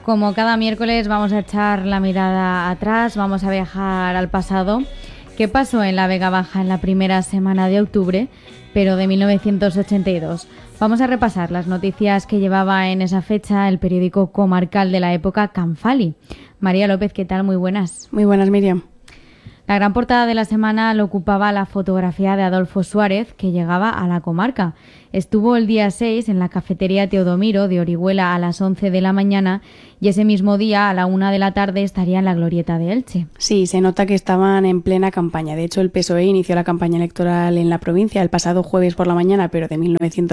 Como cada miércoles vamos a echar la mirada atrás, vamos a viajar al pasado. ¿Qué pasó en la Vega Baja en la primera semana de octubre, pero de 1982? Vamos a repasar las noticias que llevaba en esa fecha el periódico comarcal de la época, Canfali. María López, ¿qué tal? Muy buenas. Muy buenas, Miriam. La gran portada de la semana lo ocupaba la fotografía de Adolfo Suárez, que llegaba a la comarca. Estuvo el día 6 en la cafetería Teodomiro de Orihuela a las 11 de la mañana y ese mismo día a la 1 de la tarde estaría en la glorieta de Elche. Sí, se nota que estaban en plena campaña. De hecho, el PSOE inició la campaña electoral en la provincia el pasado jueves por la mañana, pero de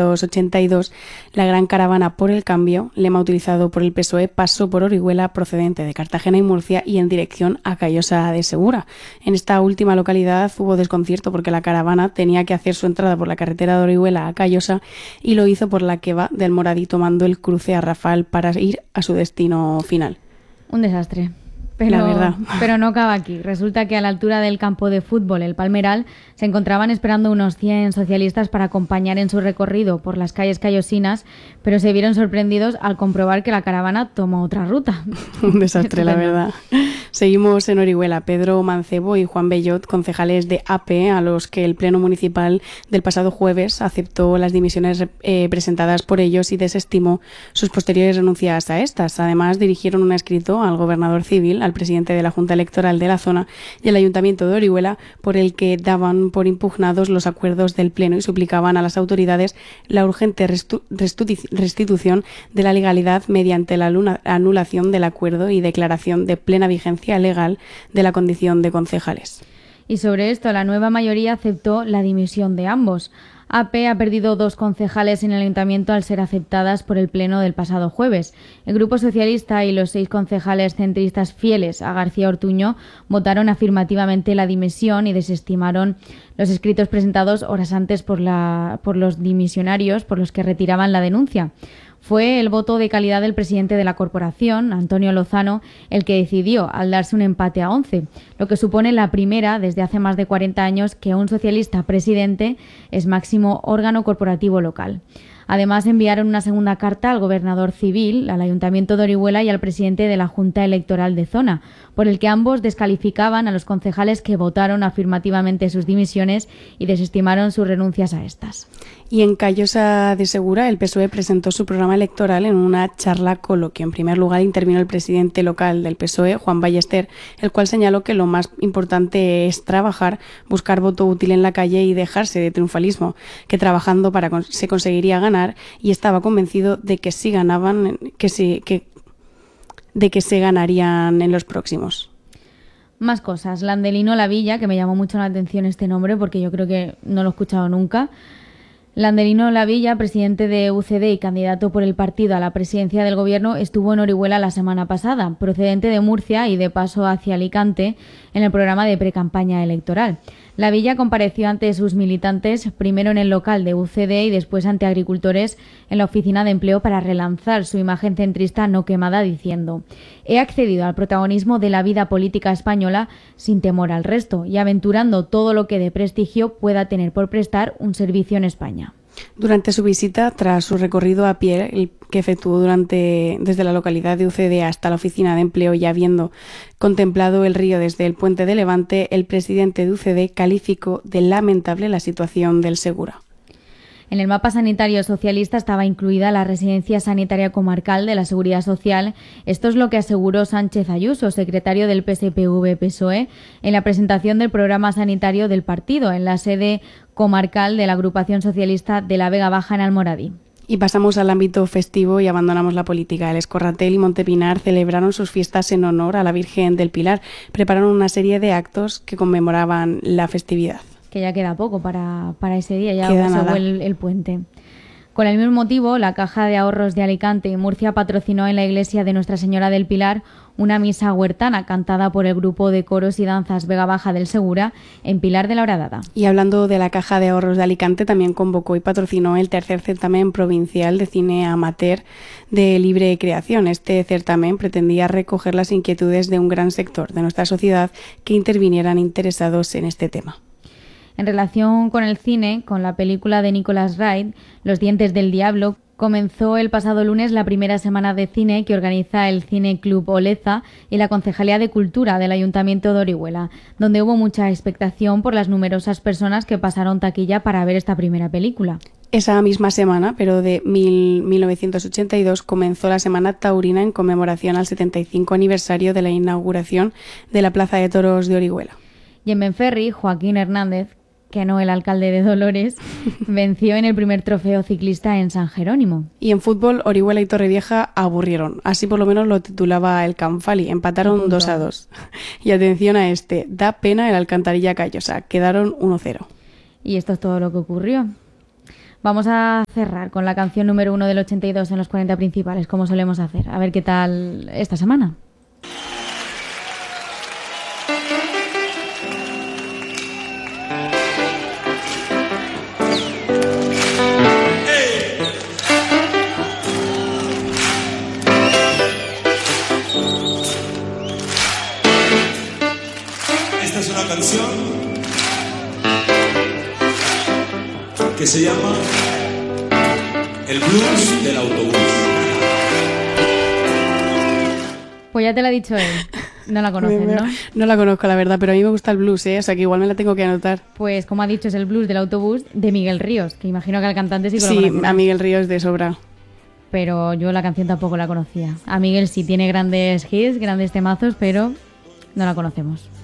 1982. La gran caravana por el cambio, lema utilizado por el PSOE, pasó por Orihuela procedente de Cartagena y Murcia y en dirección a Callosa de Segura. En esta última localidad hubo desconcierto porque la caravana tenía que hacer su entrada por la carretera de Orihuela a Callosa y lo hizo por la que va del Moradí tomando el cruce a Rafal para ir a su destino final. Un desastre. La verdad. Pero no acaba aquí. Resulta que a la altura del campo de fútbol, el Palmeral, se encontraban esperando unos 100 socialistas para acompañar en su recorrido por las calles callosinas, pero se vieron sorprendidos al comprobar que la caravana tomó otra ruta. Un desastre, la verdad. Seguimos en Orihuela. Pedro Mancebo y Juan Bellot, concejales de AP, a los que el Pleno Municipal del pasado jueves aceptó las dimisiones presentadas por ellos y desestimó sus posteriores renuncias a estas. Además, dirigieron un escrito al gobernador civil, al presidente de la Junta Electoral de la zona y al Ayuntamiento de Orihuela, por el que daban por impugnados los acuerdos del Pleno y suplicaban a las autoridades la urgente restitución de la legalidad mediante la anulación del acuerdo y declaración de plena vigencia legal de la condición de concejales. Y sobre esto, la nueva mayoría aceptó la dimisión de ambos. AP ha perdido 2 concejales en el ayuntamiento al ser aceptadas por el pleno del pasado jueves. El Grupo Socialista y los 6 concejales centristas fieles a García Ortuño votaron afirmativamente la dimisión y desestimaron los escritos presentados horas antes por los dimisionarios por los que retiraban la denuncia. Fue el voto de calidad del presidente de la corporación, Antonio Lozano, el que decidió al darse un empate a 11, lo que supone la primera desde hace más de 40 años que un socialista presidente es máximo órgano corporativo local. Además, enviaron una segunda carta al gobernador civil, al Ayuntamiento de Orihuela y al presidente de la Junta Electoral de Zona, por el que ambos descalificaban a los concejales que votaron afirmativamente sus dimisiones y desestimaron sus renuncias a estas. Y en Callosa de Segura, el PSOE presentó su programa electoral en una charla coloquio. En primer lugar, intervino el presidente local del PSOE, Juan Ballester, el cual señaló que lo más importante es trabajar, buscar voto útil en la calle y dejarse de triunfalismo, que trabajando se conseguiría ganar, y estaba convencido de que si ganaban, de que se ganarían en los próximos. Más cosas. Landelino Lavilla, que me llamó mucho la atención este nombre porque yo creo que no lo he escuchado nunca. Landelino Lavilla, presidente de UCD y candidato por el partido a la presidencia del gobierno, estuvo en Orihuela la semana pasada, procedente de Murcia y de paso hacia Alicante, en el programa de precampaña electoral. Lavilla compareció ante sus militantes, primero en el local de UCD y después ante agricultores en la oficina de empleo para relanzar su imagen centrista no quemada, diciendo: «He accedido al protagonismo de la vida política española sin temor al resto y aventurando todo lo que de prestigio pueda tener por prestar un servicio en España». Durante su visita, tras su recorrido a pie, el que efectuó desde la localidad de UCD hasta la oficina de empleo y habiendo contemplado el río desde el puente de Levante, el presidente de UCD calificó de lamentable la situación del Segura. En el mapa sanitario socialista estaba incluida la residencia sanitaria comarcal de la Seguridad Social. Esto es lo que aseguró Sánchez Ayuso, secretario del PSPV-PSOE, en la presentación del programa sanitario del partido en la sede comarcal de la agrupación socialista de la Vega Baja en Almoradí. Y pasamos al ámbito festivo y abandonamos la política. El Escorratel y Montepinar celebraron sus fiestas en honor a la Virgen del Pilar. Prepararon una serie de actos que conmemoraban la festividad. Que ya queda poco para ese día, ya queda pasó el puente. Con el mismo motivo, la Caja de Ahorros de Alicante y Murcia patrocinó en la iglesia de Nuestra Señora del Pilar una misa huertana cantada por el grupo de coros y danzas Vega Baja del Segura en Pilar de la Horadada. Y hablando de la Caja de Ahorros de Alicante, también convocó y patrocinó el tercer certamen provincial de cine amateur de libre creación. Este certamen pretendía recoger las inquietudes de un gran sector de nuestra sociedad que intervinieran interesados en este tema. En relación con el cine, con la película de Nicholas Wright, Los dientes del diablo, comenzó el pasado lunes la primera semana de cine que organiza el Cine Club Oleza y la Concejalía de Cultura del Ayuntamiento de Orihuela, donde hubo mucha expectación por las numerosas personas que pasaron taquilla para ver esta primera película. Esa misma semana, pero de 1982, comenzó la Semana Taurina en conmemoración al 75 aniversario de la inauguración de la Plaza de Toros de Orihuela. Y en Benferri, Joaquín Hernández, que no el alcalde de Dolores, venció en el primer trofeo ciclista en San Jerónimo. Y en fútbol, Orihuela y Torrevieja aburrieron. Así por lo menos lo titulaba el Canfali. Empataron 2-2. Y atención a este, da pena el Alcantarilla Callosa. Quedaron 1-0. Y esto es todo lo que ocurrió. Vamos a cerrar con la canción número 1 del 82 en los 40 principales, como solemos hacer. A ver qué tal esta semana. Esta es una canción que se llama El blues del autobús. Pues ya te la ha dicho él. No la conoces, ¿no? No la conozco, la verdad, pero a mí me gusta el blues, ¿eh? O sea que igual me la tengo que anotar. Pues como ha dicho, es el blues del autobús de Miguel Ríos, que imagino que al cantante sí que lo conocerás. Sí, a Miguel Ríos de sobra. Pero yo la canción tampoco la conocía. A Miguel sí tiene grandes hits, grandes temazos, pero no la conocemos.